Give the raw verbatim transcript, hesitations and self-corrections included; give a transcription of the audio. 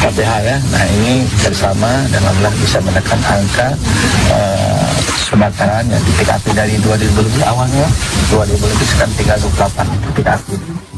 K P H ya. Nah ini bersama dan alhamdulillah bisa menekan angka uh, kebakaran ya, titik api dari dua ribu lebih awalnya dua ribu lebih sekarang tiga puluh delapan titik api.